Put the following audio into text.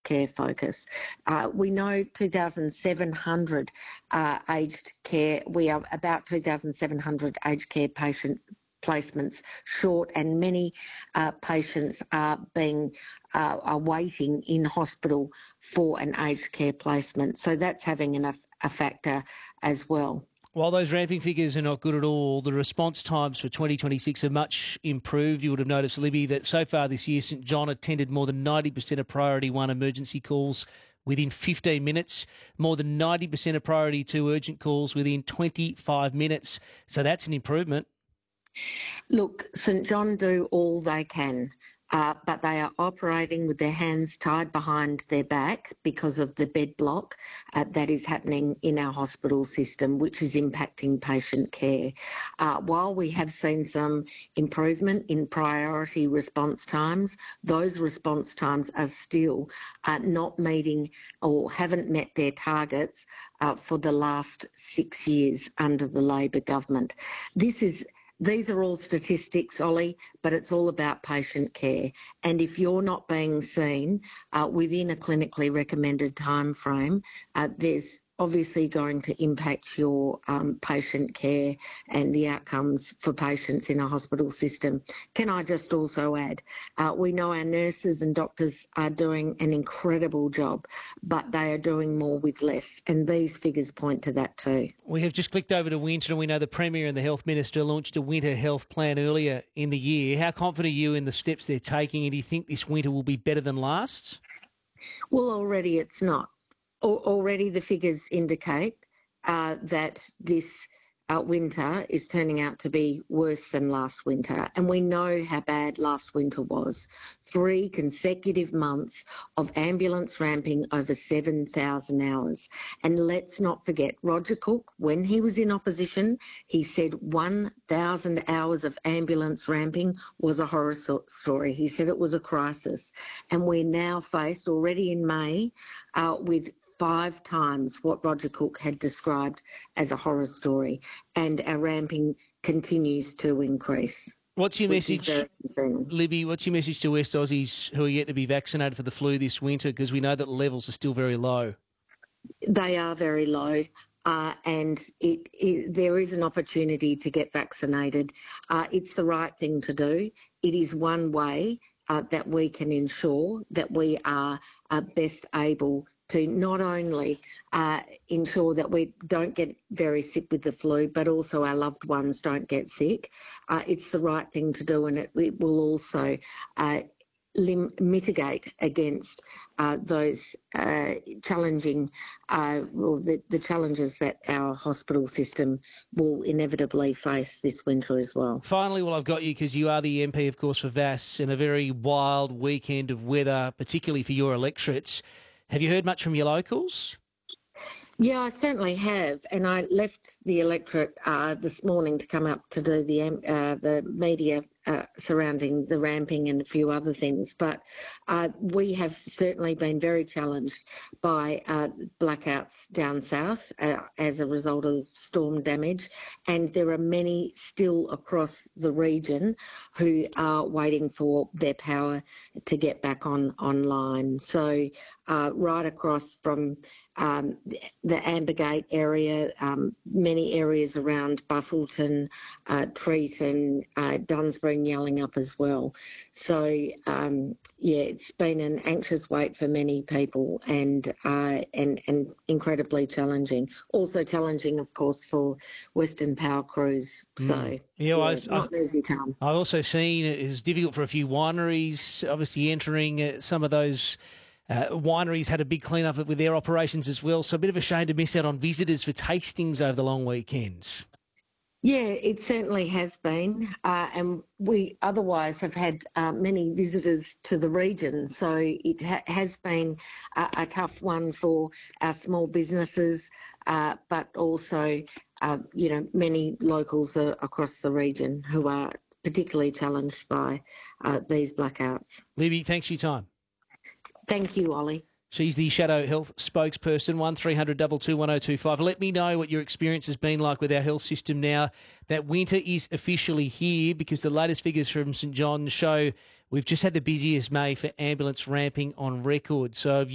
care focus. We know 2,700 aged care. We are about 2,700 aged care patients placements short, and many patients are waiting in hospital for an aged care placement. So that's having a factor as well. While those ramping figures are not good at all, the response times for 2026 are much improved. You would have noticed, Libby, that so far this year, St John attended more than 90% of Priority 1 emergency calls within 15 minutes, more than 90% of Priority 2 urgent calls within 25 minutes. So that's an improvement. Look, St John do all they can, but they are operating with their hands tied behind their back because of the bed block that is happening in our hospital system, which is impacting patient care. While we have seen some improvement in priority response times, those response times are still not meeting or haven't met their targets for the last 6 years under the Labor government. These are all statistics, Ollie, but it's all about patient care. And if you're not being seen within a clinically recommended time frame, there's obviously going to impact your patient care and the outcomes for patients in a hospital system. Can I just also add, we know our nurses and doctors are doing an incredible job, but they are doing more with less, and these figures point to that too. We have just clicked over to winter, and we know the Premier and the Health Minister launched a winter health plan earlier in the year. How confident are you in the steps they're taking, and do you think this winter will be better than last? Well, already it's not. Already the figures indicate that this winter is turning out to be worse than last winter. And we know how bad last winter was. 3 consecutive months of ambulance ramping over 7,000 hours. And let's not forget, Roger Cook, when he was in opposition, he said 1,000 hours of ambulance ramping was a horror story. He said it was a crisis. And we're now faced already in May with 5 times what Roger Cook had described as a horror story, and our ramping continues to increase. What's your message, Libby, what's your message to West Aussies who are yet to be vaccinated for the flu this winter, because we know that levels are still very low? They are very low. And there is an opportunity to get vaccinated. It's the right thing to do. It is one way that we can ensure that we are best able to not only ensure that we don't get very sick with the flu, but also our loved ones don't get sick. It's the right thing to do, and it will also mitigate against those challenging, the challenges that our hospital system will inevitably face this winter as well. Finally, well, I've got you because you are the MP, of course, for VAS, and a very wild weekend of weather, particularly for your electorates. Have you heard much from your locals? Yeah, I certainly have, and I left the electorate this morning to come up to do the media surrounding the ramping and a few other things. But we have certainly been very challenged by blackouts down south as a result of storm damage, and there are many still across the region who are waiting for their power to get back online. So right across from the Ambergate area, many areas around Busselton, Treaton, Dunsborough and Yallingup as well. So, it's been an anxious wait for many people and incredibly challenging. Also challenging, of course, for Western Power crews. So, not an easy time. I've also seen it is difficult for a few wineries, obviously entering some of those wineries had a big clean-up with their operations as well, so a bit of a shame to miss out on visitors for tastings over the long weekend. Yeah, it certainly has been, and we otherwise have had many visitors to the region, so it has been a tough one for our small businesses, but also, many locals across the region who are particularly challenged by these blackouts. Libby, thanks for your time. Thank you, Ollie. She's the Shadow Health spokesperson, 1300 222 1025. Let me know what your experience has been like with our health system now that winter is officially here, because the latest figures from St John show we've just had the busiest May for ambulance ramping on record. So